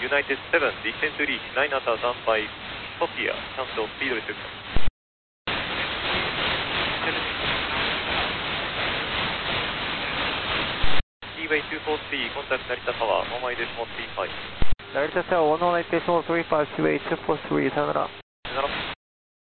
United 7, descend to reach 9000 by Sofia, cancel speed restriction. Keyway 243, contact Narita Tower, 1 decimal 35. Narita Tower 118.35, Keyway 243、さよなら。